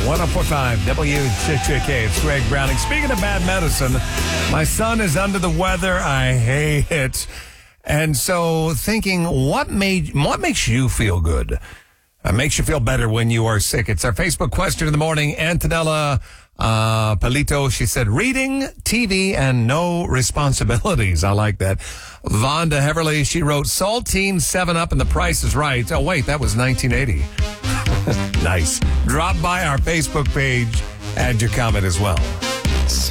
104.5 WCK. It's Greg Browning. Speaking of bad medicine, my son is under the weather. I hate it. And so thinking, what makes you feel good? Makes you feel better when you are sick. It's our Facebook question of the morning. Antonella Palito, she said, reading, TV, and no responsibilities. I like that. Vonda Heverly, she wrote, Saltine, 7-Up, and The Price is Right. Oh, wait, that was 1980. Nice. Drop by our Facebook page, add your comment as well.